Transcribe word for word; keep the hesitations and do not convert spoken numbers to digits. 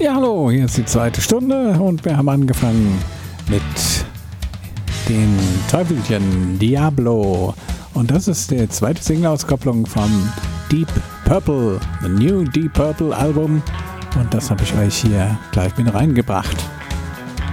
Ja, hallo, hier ist die zweite Stunde und wir haben angefangen mit den Teufelchen Diablo. Und das ist die zweite Single-Auskopplung vom Deep Purple, The New Deep Purple Album. Und das habe ich euch hier gleich mit reingebracht.